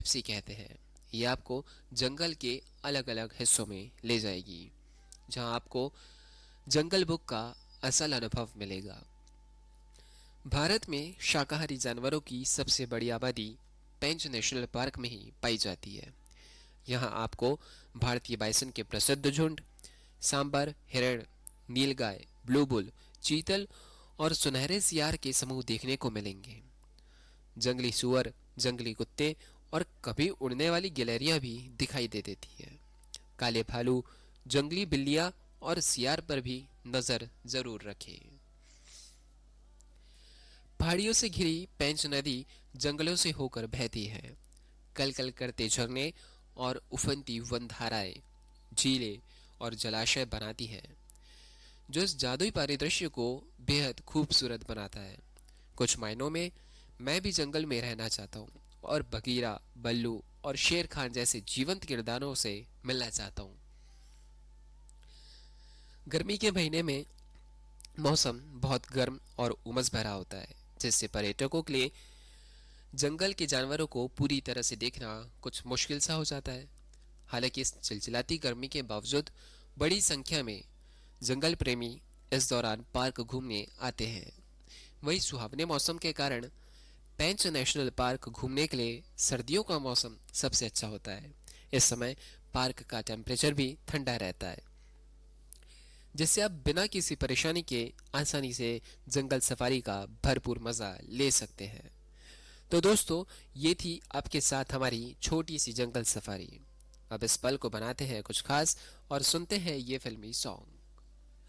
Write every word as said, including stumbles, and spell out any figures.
Gypsy कहते हैं। ये आपको जंगल के अलग अलग हिस्सों में ले जाएगी, जहां आपको जंगल बुक का असल अनुभव मिलेगा। भारत में शाकाहारी जानवरों की सबसे बड़ी आबादी पेंच नेशनल पार्क में ही पाई जाती है। यहाँ आपको भारतीय बाइसन के प्रसिद्ध झुंड, सांबर, हिरण, नीलगाय, ब्लू बुल, चीतल और सुनहरे सियार के समूह देखने को मिलेंगे। जंगली सुअर, जंगली कुत्ते और कभी उड़ने वाली गिलहरियां भी दिखाई दे देती है। काले भालू, जंगली बिल्लियां और सियार पर भी नजर जरूर रखें। पहाड़ियों से घिरी पेंच नदी जंगलों से होकर बहती है। कल कल करते झरने और उफनती वन धाराएं, झीलें और जलाशय बनाती है, जो इस जादुई परिदृश्य को बेहद खूबसूरत बनाता है। कुछ मायनों में मैं भी जंगल में रहना चाहता हूँ और बगीरा, बल्लू और शेर खान जैसे जीवंत किरदारों से मिलना चाहता हूँ। गर्मी के महीने में मौसम बहुत गर्म और उमस भरा होता है, जिससे पर्यटकों के लिए जंगल के जानवरों को पूरी तरह से देखना कुछ मुश्किल सा हो जाता है। हालांकि इस चिलचिलाती गर्मी के बावजूद बड़ी संख्या में जंगल प्रेमी इस दौरान पार्क घूमने आते हैं। वही सुहावने मौसम के कारण पेंच नेशनल पार्क घूमने के लिए सर्दियों का मौसम सबसे अच्छा होता है। इस समय पार्क का टेम्परेचर भी ठंडा रहता है, जिससे आप बिना किसी परेशानी के आसानी से जंगल सफारी का भरपूर मजा ले सकते हैं। तो दोस्तों, ये थी आपके साथ हमारी छोटी सी जंगल सफारी। अब इस पल को बनाते हैं कुछ खास और सुनते हैं ये फिल्मी सॉन्ग।